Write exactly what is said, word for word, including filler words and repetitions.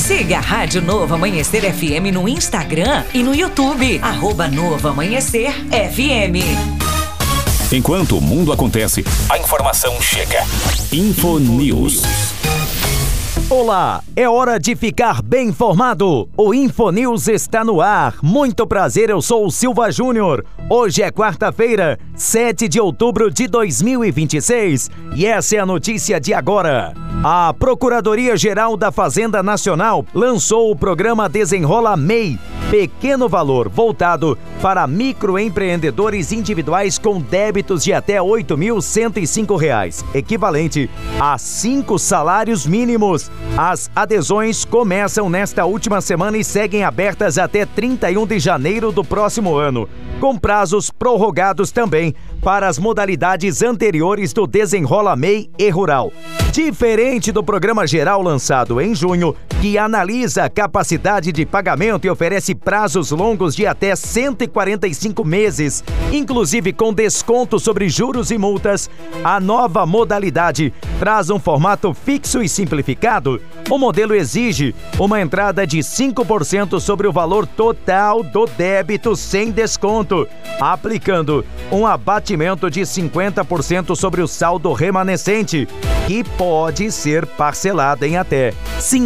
Siga a Rádio Novo Amanhecer F M no Instagram e no YouTube, arroba Novo Amanhecer F M. Enquanto o mundo acontece, a informação chega. Infonews. Olá, é hora de ficar bem informado. O Infonews está no ar. Muito prazer, eu sou o Silva Júnior. Hoje é quarta-feira, sete de outubro de dois mil e vinte e seis, e essa é a notícia de agora. A Procuradoria-Geral da Fazenda Nacional lançou o programa Desenrola M E I, pequeno valor voltado para microempreendedores individuais com débitos de até oito mil cento e cinco reais, equivalente a cinco salários mínimos. As adesões começam nesta última semana e seguem abertas até trinta e um de janeiro do próximo ano, com prazos prorrogados também para as modalidades anteriores do Desenrola M E I e Rural. Diferente do programa geral lançado em junho, que analisa a capacidade de pagamento e oferece prazos longos de até cento e quarenta e cinco meses, inclusive com desconto sobre juros e multas, a nova modalidade traz um formato fixo e simplificado. O modelo exige uma entrada de cinco por cento sobre o valor total do débito sem desconto, aplicando um abatimento de cinquenta por cento sobre o saldo remanescente, que pode ser parcelado em até